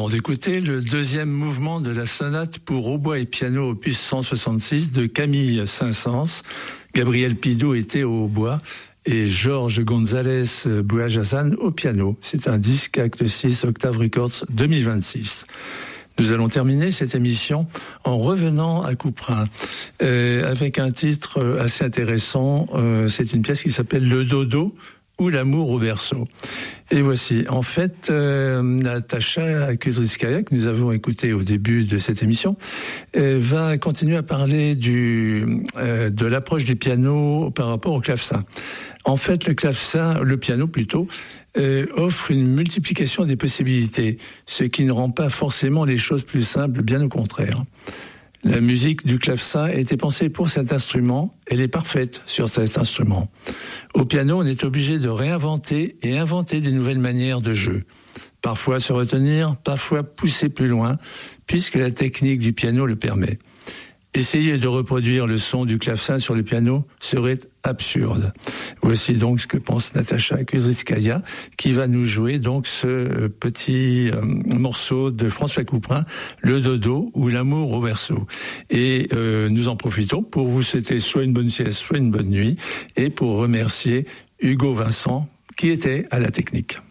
venons d'écouter le deuxième mouvement de la sonate pour hautbois et piano opus 166 de Camille Saint-Saëns. Gabriel Pidot était au hautbois et Georges González Bouajazan au piano. C'est un disque Acte 6 Octave Records 2026. Nous allons terminer cette émission en revenant à Couperin avec un titre assez intéressant. C'est une pièce qui s'appelle Le Dodo ou l'amour au berceau. Et voici, en fait, Natacha Kuzritskáia, que nous avons écouté au début de cette émission, va continuer à parler de l'approche du piano par rapport au clavecin. En fait, le piano plutôt, offre une multiplication des possibilités, ce qui ne rend pas forcément les choses plus simples, bien au contraire. La musique du clavecin a été pensée pour cet instrument, elle est parfaite sur cet instrument. Au piano, on est obligé de réinventer et inventer des nouvelles manières de jeu. Parfois se retenir, parfois pousser plus loin, puisque la technique du piano le permet. Essayer de reproduire le son du clavecin sur le piano serait absurde. Voici donc ce que pense Natacha Kuzritskáia, qui va nous jouer donc ce petit morceau de François Couperin, Le Dodo ou l'amour au berceau. Et nous en profitons pour vous souhaiter soit une bonne sieste, soit une bonne nuit, et pour remercier Hugo Vincent, qui était à la technique.